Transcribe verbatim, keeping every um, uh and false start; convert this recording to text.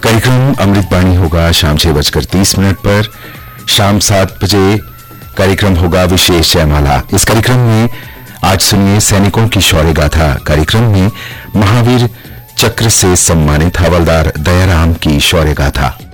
कार्यक्रम अमृतवाणी होगा शाम छह बजकर तीस मिनट पर। शाम सात बजे कार्यक्रम होगा विशेष जयमाला। इस कार्यक्रम में आज सुनिए सैनिकों की शौर्य गाथा। कार्यक्रम में महावीर चक्र से सम्मानित हवलदार दयाराम की शौर्य गाथा।